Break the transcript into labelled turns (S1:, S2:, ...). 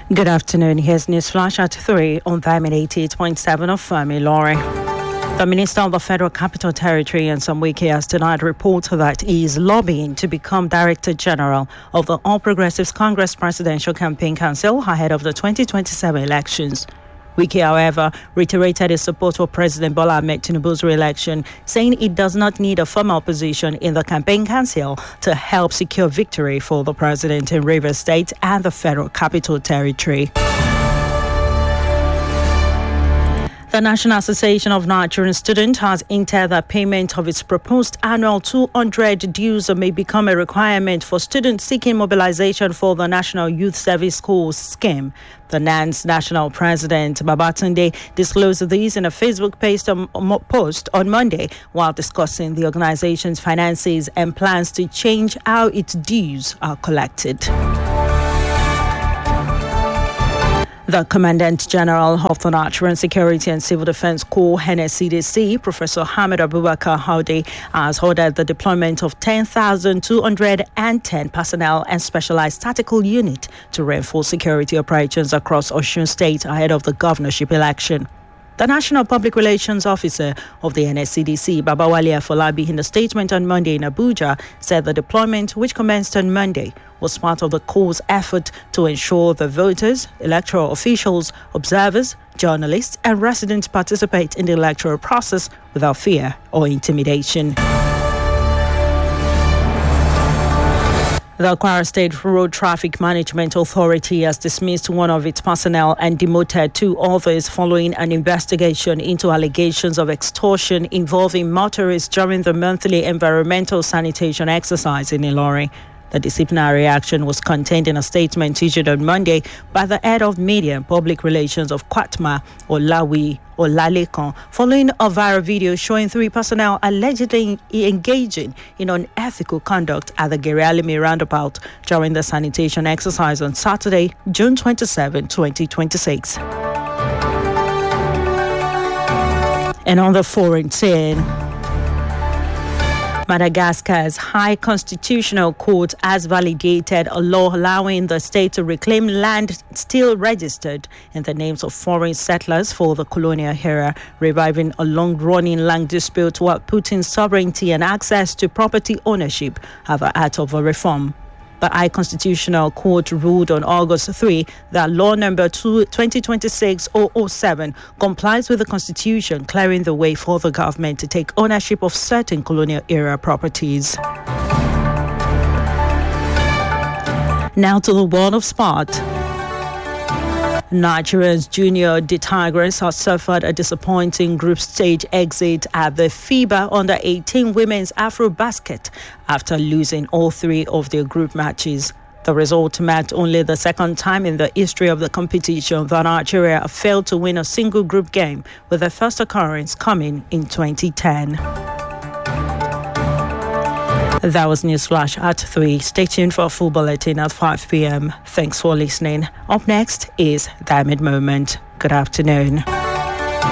S1: Good afternoon. Here's News Flash at 3 on Diamond 88.7 of Femi Lori. The Minister of the Federal Capital Territory, Nyesom Wike, has tonight reported that he is lobbying to become Director General of the All Progressives Congress Presidential Campaign Council ahead of the 2027 elections. Wike, however, reiterated his support for President Bola Ahmed Tinubu's re-election, saying he does not need a formal position in the campaign council to help secure victory for the president in Rivers State and the Federal Capital Territory. The National Association of Nigerian Students has hinted that payment of its proposed annual 200 dues may become a requirement for students seeking mobilization for the National Youth Service Schools scheme. The NANS National President, Babatunde, disclosed this in a Facebook post on Monday while discussing the organization's finances and plans to change how its dues are collected. The Commandant General of the Nigerian Security and Civil Defense Corps, NSCDC, Professor Hamid Abubakar Howdy, has ordered the deployment of 10,210 personnel and specialized tactical unit to reinforce security operations across Osun State ahead of the governorship election. The National Public Relations Officer of the NSCDC, Babawale Afolabi, in a statement on Monday in Abuja, said the deployment, which commenced on Monday, was part of the Corps' effort to ensure the voters, electoral officials, observers, journalists, and residents participate in the electoral process without fear or intimidation. The Kwara State Road Traffic Management Authority has dismissed one of its personnel and demoted two others following an investigation into allegations of extortion involving motorists during the monthly environmental sanitation exercise in Ilori. The disciplinary action was contained in a statement issued on Monday by the head of media and public relations of Kwatma, Olawi Olalekan, following a viral video showing three personnel allegedly engaging in unethical conduct at the Gerialimi roundabout during the sanitation exercise on Saturday, June 27, 2026. And on the foreign scene, Madagascar's High Constitutional Court has validated a law allowing the state to reclaim land still registered in the names of foreign settlers for the colonial era, reviving a long-running land dispute while putting sovereignty and access to property ownership at the heart of a reform. The High Constitutional Court ruled on August 3 that law number 2026-007 complies with the Constitution, clearing the way for the government to take ownership of certain colonial-era properties. Now to the world of sport. Nigeria's Junior D Tigers have suffered a disappointing group stage exit at the FIBA Under-18 Women's Afrobasket after losing all three of their group matches. The result marked only the second time in the history of the competition that Nigeria failed to win a single group game, with the first occurrence coming in 2010. That was Newsflash at 3. Stay tuned for a full bulletin at 5 p.m. Thanks for listening. Up next is Diamond Moment. Good afternoon.